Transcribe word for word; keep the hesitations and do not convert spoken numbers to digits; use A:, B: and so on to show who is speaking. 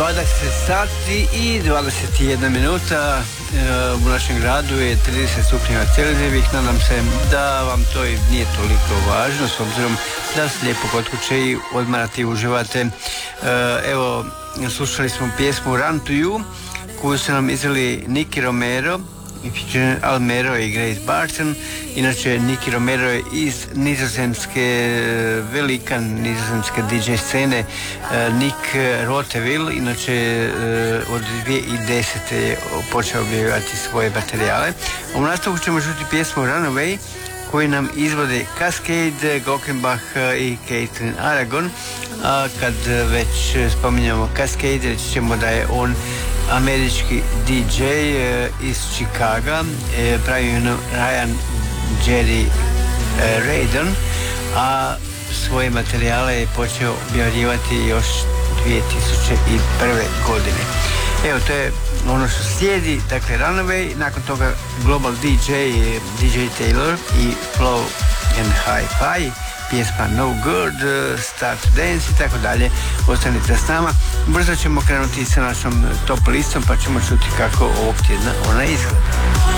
A: dvadeset sati i dvadeset jedna minuta. U našem gradu je trideset stupnjeva celzijevih. Nadam se da vam to i nije toliko važno, s obzirom da ste lijepo kod kuće i odmarate i uživate. Evo, slušali smo pjesmu Run to You koju su nam izveli Nicky Romero, Almero i Grace Barton. Inače, Nicky Romero je iz nizozemske, velika nizozemske D J scene, Nick Roteville. Inače, od dvije tisuće desete je počeo objavljivati svoje materijale. U nastavku ćemo čuti pjesmu Runaway koju nam izvode Cascade, Glockenbach i Caitlin Aragon. A kad već spominjamo Cascade, reći ćemo da je on američki D J iz Chicaga, pravi ime Ryan Jerry Radon, a svoje materijale je počeo objavljivati još dvije tisuće prve. godine. Evo, to je ono što slijedi, dakle Runaway, nakon toga Global D J, D J Taylor i Flow and Hi-Fi, pjesma No Good, Start to Dance i tako dalje. Ostanite s nama. Brzo ćemo krenuti sa našom top listom, pa ćemo čuti kako ovog tjedna ona izgleda.